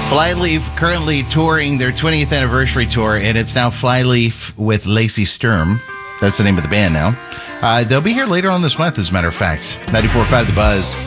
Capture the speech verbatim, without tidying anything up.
Flyleaf currently touring their twentieth anniversary tour, and it's now Flyleaf with Lacey Sturm. That's the name of the band now. Uh, they'll be here later on this month, as a matter of fact. ninety-four point five The Buzz.